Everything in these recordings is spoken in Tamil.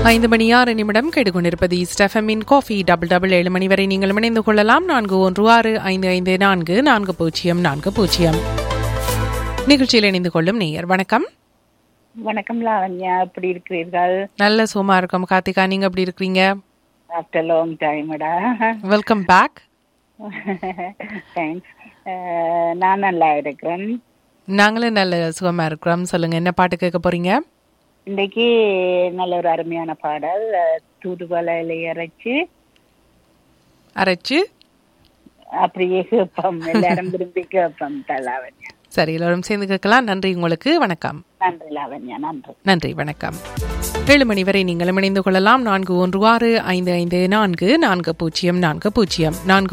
5:06 கேட்டுக்கொண்டிருப்பது ஸ்டெஃபமின் காஃபி டபுள் 7 மணி வரை நீங்கள் இணைந்து கொள்ளலாம். 4165544040 நிகழ்ச்சியில் இணைந்து கொள்ளும் நேயர். வணக்கம். வணக்கம் லாவண்யா, எப்படி இருக்கிறீர்கள்? நல்ல சும்மா இருக்கும். கார்த்திகா, நீங்க எப்படி இருக்கிறீங்க? After long டைம்டா. Welcome back. Thanks. நான் நல்லா இருக்கிறேன். நாங்களும் நல்ல சுகமா இருக்கிறோம். சொல்லுங்க, என்ன பாட்டு கேட்க போறீங்க? இன்றைக்கு நல்ல ஒரு அருமையான பாடல். தூதுவளையில அரைச்சு அப்படியே கேட்போம், எல்லாரும் விரும்பி கேட்போம். லாவண்யா, சரி, எல்லாரும் சேர்ந்து கேட்கலாம். நன்றி உங்களுக்கு. வணக்கம். நன்றி லாவண்யா, நன்றி. நன்றி, வணக்கம். 7 மணி வரை நீங்கள் இணைந்து கொள்ளலாம். 4165544040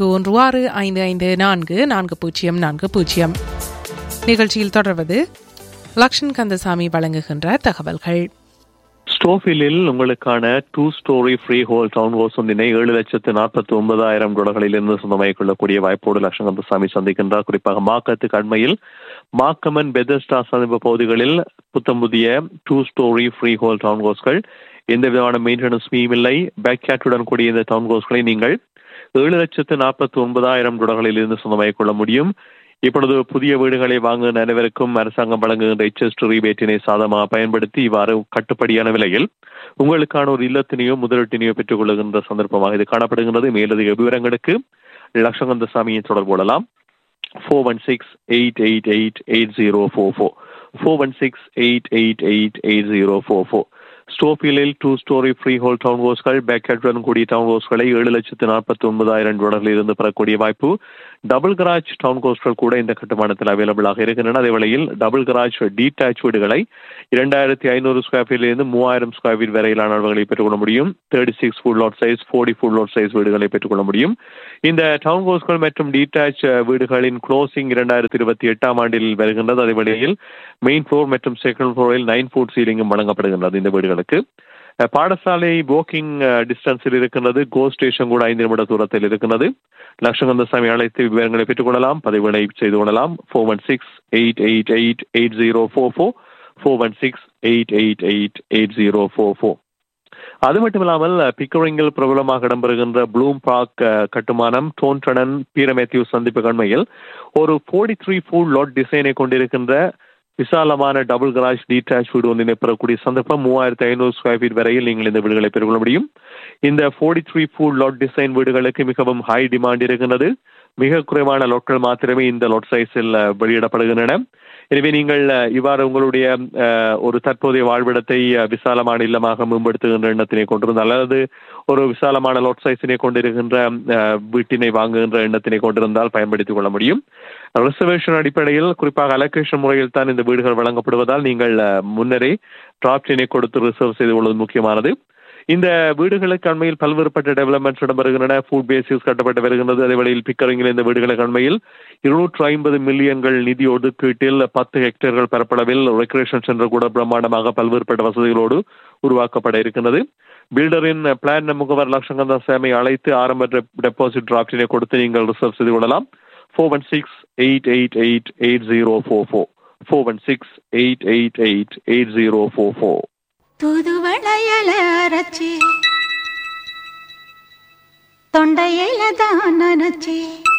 4165544040 நிகழ்ச்சியில் தொடர்வது லக்ஷ்மண் கந்தசாமி வழங்குகின்ற தகவல்கள். ஸ்டோஃபிலில் உங்களுக்கான 2 story free whole down house ஒன்றினை $7,49,000 சொந்தமாகிக் கொள்ளக்கூடிய வாய்ப்போடு லக்ஷ்மண் கந்தசாமி சந்திக்கின்றார். குறிப்பாக மாக்கத்துக்கு அண்மையில் மாக்கமன் பெதஸ்டா சந்திப்பு பகுதிகளில் புத்தம் புதிய 2 ஸ்டோரி ஃப்ரீ ஹோல் டவுன் ஹவுஸ்கள், எந்த விதமான மெயின்டெனன்ஸ் ஃபீயும் இல்லை. பேக்யாட்டுடன் கூடிய இந்த டவுன் ஹவுஸ்களை நீங்கள் $7,49,000 சொந்தமாகிக் கொள்ள முடியும். இப்பொழுது புதிய வீடுகளை வாங்கும் அனைவருக்கும் அரசாங்கம் வழங்குகின்ற HST ரீபேட்டினை சாதமாக பயன்படுத்தி இவ்வாறு கட்டுப்படியான விலையில் உங்களுக்கான ஒரு இல்லத்தினையோ முதலீட்டினையோ பெற்றுக் கொள்ளுகின்ற சந்தர்ப்பமாக இது காணப்படுகின்றது. மேலதிக விவரங்களுக்கு லக்ஷ்மண் கந்தசாமியை தொடர்பு கொள்ளலாம். 416-888-8044 416-888-8044. ஸ்டோஃபிலில் 2 ஸ்டோரி ஃப்ரீ ஹோல் டவுன் ஹவுஸ்கள், பேக்யாட்டுடன் கூடிய டவுன் ஹவுஸ்களை $7,49,000 பெறக்கூடிய வாய்ப்பு. டபுள் கராஜ் டவுன் ஹவுஸ்கள் கூட இந்த கட்டுமானத்தில் அவைலபிளாக இருக்கின்றன. அதே வேளையில் டபுள் கராஜ் டீடாச் வீடுகளை 2,500 ஸ்கொயர் ஃபீட்டிலிருந்து 3,000 ஸ்கொயர் ஃபீட் வரையிலான அளவுகளை பெற்றுக்கொள்ள முடியும். 36 full lot size, 40 full lot size வீடுகளை பெற்றுக்கொள்ள முடியும். இந்த டவுன் ஹவுஸ்கள் மற்றும் டீடாச் வீடுகளின் க்ளோசிங் 2028 ஆண்டில் வருகின்றது. அதே வேளையில் மெயின் ஃப்ளோர் மற்றும் செகண்ட் ஃப்ளோரில் 9 ஃபுட் சீலிங்கும் வழங்கப்படுகின்றது. இந்த வீடுகளுக்கு பாடசாலை வாக்கிங் டிஸ்டன்ஸில் இருக்கின்றது. கோ ஸ்டேஷன் கூட 5 நிமிட தூரத்தில் இருக்கின்றது. லக்ஷ்மண் கந்தசாமி அழைத்து விவரங்களை பெற்றுக் கொள்ளலாம், பதிவுகளை செய்து கொள்ளலாம். 416-888-8044 416-888-8044. அது மட்டுமில்லாமல் பிக்கரிங்கில் பிரபலமாக இடம்பெறுகின்ற ப்ளூம் பார்க் கட்டுமானம் டோன்டன் பீரமேத்யூ சந்திப்பு கண்மையில் ஒரு 43 ஃபுல் லாட் டிசைனை கொண்டிருக்கின்ற விசாலமான டபுள் கராஜ் டீடாச் வீடு ஒன்றினை பெறக்கூடிய சந்தர்ப்பம். 3,500 ஸ்கொயர் ஃபீட் வரையில் நீங்கள் இந்த வீடுகளை பெற்றுக்கொள்ள முடியும். இந்த 43 ஃபுல் லாட் டிசைன் வீடுகளுக்கு மிகவும் ஹை டிமாண்ட் இருக்கின்றது. மிக குறைவான லாட்கள் மாத்திரமே இந்த லாட் சைஸில் வெளியிடப்படுகின்றன. எனவே நீங்கள் இவ்வாறு உங்களுடைய ஒரு தற்போதைய வாழ்விடத்தை விசாலமான இல்லமாக மேம்படுத்துகின்ற எண்ணத்தினை கொண்டிருந்தால், அல்லது ஒரு விசாலமான லாட் சைஸினை கொண்டிருக்கின்ற வீட்டினை வாங்குகின்ற எண்ணத்தினை கொண்டிருந்தால் பயன்படுத்திக் கொள்ள முடியும். ரிசர்வேஷன் அடிப்படையில், குறிப்பாக அலோகேஷன் முறையில் தான் இந்த வீடுகள் வழங்கப்படுவதால் நீங்கள் முன்னரே டிராப்டினை கொடுத்து ரிசர்வ் செய்து கொள்வது முக்கியமானது. இந்த வீடுகளுக்கு அண்மையில் பல்வேறுபட்ட டெவலப்மெண்ட்ஸ் இடம்பெறுகின்றன. ஃபுட் பேசிஸ் கட்டப்பட்டு வருகின்றது. அதே வேளையில் பிக்கரிங்கில் இந்த வீடுகளுக்கு அண்மையில் 250 மில்லியன் நிதி ஒதுக்கீட்டில் 10 ஹெக்டேர்கள் பரப்பளவில் ரெக்ரேஷன் சென்டர் கூட பிரம்மாண்டமாக பல்வேறுபட்ட வசதிகளோடு உருவாக்கப்பட இருக்கின்றது. பில்டரின் பிளான் முகவர் லக்ஷ்மண் கந்தசாமி அழைத்து ஆரம்ப டெபாசிட் டிராப்டினை கொடுத்து நீங்கள் ரிசர்வ் செய்து கொள்ளலாம். 416-888-8044 416-888-8044. தூதுவளையில அரைச்சி தொண்டையில தான் நனைச்சி